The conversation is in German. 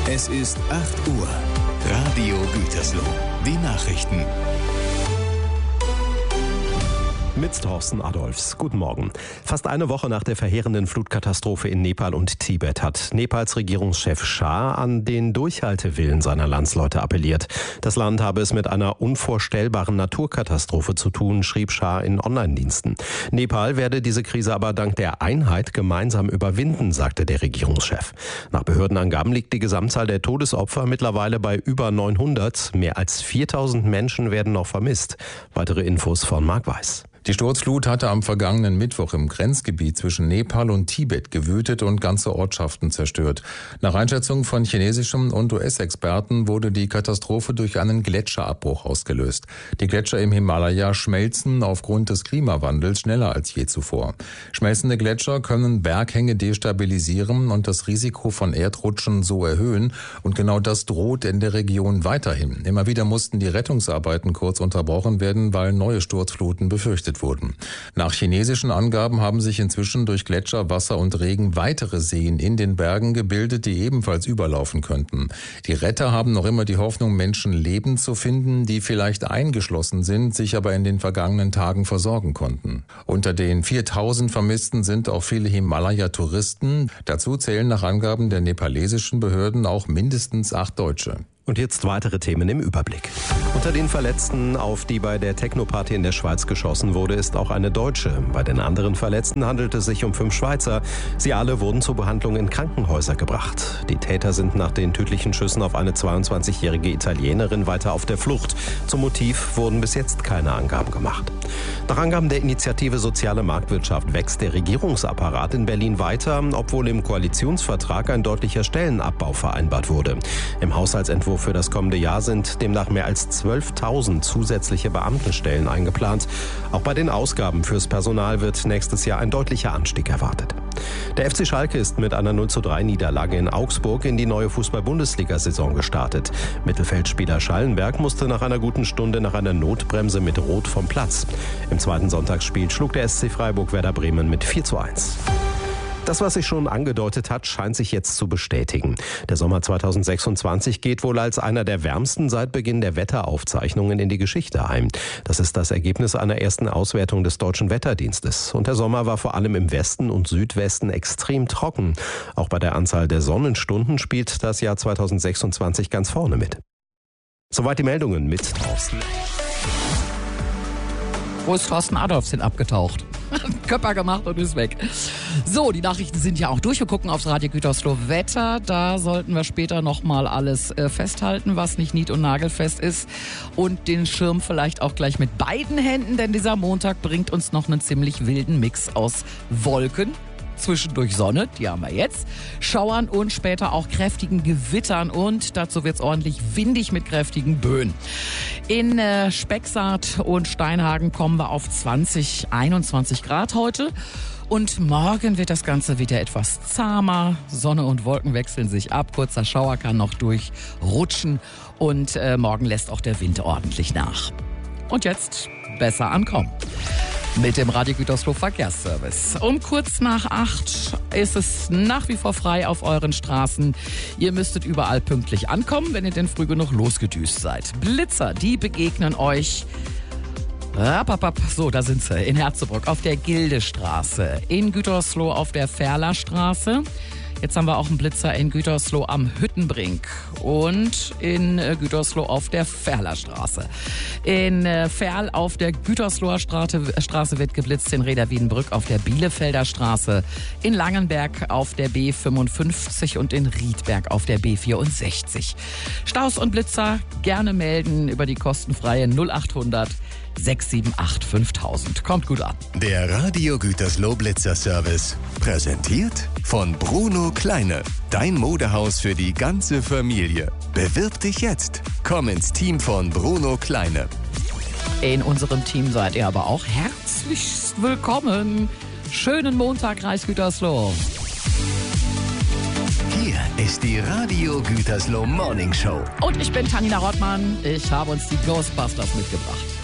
Es ist 8 Uhr. Radio Gütersloh. Die Nachrichten. Mit Thorsten Adolfs. Guten Morgen. Fast eine Woche nach der verheerenden Flutkatastrophe in Nepal und Tibet hat Nepals Regierungschef Shah an den Durchhaltewillen seiner Landsleute appelliert. Das Land habe es mit einer unvorstellbaren Naturkatastrophe zu tun, schrieb Shah in Online-Diensten. Nepal werde diese Krise aber dank der Einheit gemeinsam überwinden, sagte der Regierungschef. Nach Behördenangaben liegt die Gesamtzahl der Todesopfer mittlerweile bei über 900. Mehr als 4000 Menschen werden noch vermisst. Weitere Infos von Marc Weiß. Die Sturzflut hatte am vergangenen Mittwoch im Grenzgebiet zwischen Nepal und Tibet gewütet und ganze Ortschaften zerstört. Nach Einschätzung von chinesischen und US-Experten wurde die Katastrophe durch einen Gletscherabbruch ausgelöst. Die Gletscher im Himalaya schmelzen aufgrund des Klimawandels schneller als je zuvor. Schmelzende Gletscher können Berghänge destabilisieren und das Risiko von Erdrutschen so erhöhen. Und genau das droht in der Region weiterhin. Immer wieder mussten die Rettungsarbeiten kurz unterbrochen werden, weil neue Sturzfluten befürchtet wurden. Nach chinesischen Angaben haben sich inzwischen durch Gletscher, Wasser und Regen weitere Seen in den Bergen gebildet, die ebenfalls überlaufen könnten. Die Retter haben noch immer die Hoffnung, Menschen lebend zu finden, die vielleicht eingeschlossen sind, sich aber in den vergangenen Tagen versorgen konnten. Unter den 4000 Vermissten sind auch viele Himalaya-Touristen. Dazu zählen nach Angaben der nepalesischen Behörden auch mindestens 8 Deutsche. Und jetzt weitere Themen im Überblick. Unter den Verletzten, auf die bei der Techno-Party in der Schweiz geschossen wurde, ist auch eine Deutsche. Bei den anderen Verletzten handelt es sich um 5 Schweizer. Sie alle wurden zur Behandlung in Krankenhäuser gebracht. Die Täter sind nach den tödlichen Schüssen auf eine 22-jährige Italienerin weiter auf der Flucht. Zum Motiv wurden bis jetzt keine Angaben gemacht. Nach Angaben der Initiative Soziale Marktwirtschaft wächst der Regierungsapparat in Berlin weiter, obwohl im Koalitionsvertrag ein deutlicher Stellenabbau vereinbart wurde. Im Haushaltsentwurf für das kommende Jahr sind demnach mehr als 12.000 zusätzliche Beamtenstellen eingeplant. Auch bei den Ausgaben fürs Personal wird nächstes Jahr ein deutlicher Anstieg erwartet. Der FC Schalke ist mit einer 0:3 in Augsburg in die neue Fußball-Bundesliga-Saison gestartet. Mittelfeldspieler Schallenberg musste nach einer guten Stunde nach einer Notbremse mit Rot vom Platz. Im zweiten Sonntagsspiel schlug der SC Freiburg Werder Bremen mit 4:1. Das, was sich schon angedeutet hat, scheint sich jetzt zu bestätigen. Der Sommer 2026 geht wohl als einer der wärmsten seit Beginn der Wetteraufzeichnungen in die Geschichte ein. Das ist das Ergebnis einer ersten Auswertung des Deutschen Wetterdienstes. Und der Sommer war vor allem im Westen und Südwesten extrem trocken. Auch bei der Anzahl der Sonnenstunden spielt das Jahr 2026 ganz vorne mit. Soweit die Meldungen mit Thorsten. Wo ist Thorsten Adolfs hin abgetaucht? Köpper gemacht und ist weg. So, die Nachrichten sind ja auch durch. Wir gucken aufs Radio Gütersloh Wetter. Da sollten wir später nochmal alles festhalten, was nicht nied- und nagelfest ist. Und den Schirm vielleicht auch gleich mit beiden Händen, denn dieser Montag bringt uns noch einen ziemlich wilden Mix aus Wolken. Zwischendurch Sonne, die haben wir jetzt, Schauern und später auch kräftigen Gewittern und dazu wird's ordentlich windig mit kräftigen Böen. In Spexart und Steinhagen kommen wir auf 21 Grad heute. Und morgen wird das Ganze wieder etwas zahmer. Sonne und Wolken wechseln sich ab. Kurzer Schauer kann noch durchrutschen. Und morgen lässt auch der Wind ordentlich nach. Und jetzt besser ankommen. Mit dem Radio Gütersloh Verkehrsservice. Um kurz nach 8 ist es nach wie vor frei auf euren Straßen. Ihr müsstet überall pünktlich ankommen, wenn ihr denn früh genug losgedüst seid. Blitzer, die begegnen euch. So, da sind sie. In Herzebruck auf der Gildestraße. In Gütersloh auf der Ferlerstraße. Jetzt haben wir auch einen Blitzer in Gütersloh am Hüttenbrink und in Gütersloh auf der Ferlerstraße. In Ferl auf der Gütersloher Straße wird geblitzt, in Reda-Wiedenbrück auf der Bielefelder Straße, in Langenberg auf der B55 und in Riedberg auf der B64. Staus und Blitzer gerne melden über die kostenfreie 0800 678 5000. Kommt gut an. Der Radio Gütersloh Blitzer Service. Präsentiert von Bruno Kleine. Dein Modehaus für die ganze Familie. Bewirb dich jetzt. Komm ins Team von Bruno Kleine. In unserem Team seid ihr aber auch herzlichst willkommen. Schönen Montag, Kreis Gütersloh. Hier ist die Radio Gütersloh Morning Show. Und ich bin Tanina Rottmann. Ich habe uns die Ghostbusters mitgebracht.